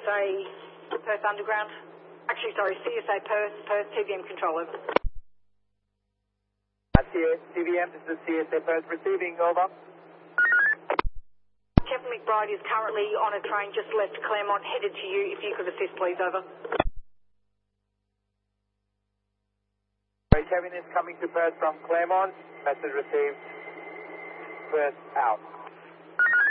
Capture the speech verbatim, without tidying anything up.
A Perth Underground. Actually, sorry, C S A Perth, Perth, T V M control, over. T V M, this is C S A Perth receiving, over. Captain McBride is currently on a train just left Claremont, headed to you. If you could assist, please, over. Kevin is coming to Perth from Claremont. Message received. Perth out.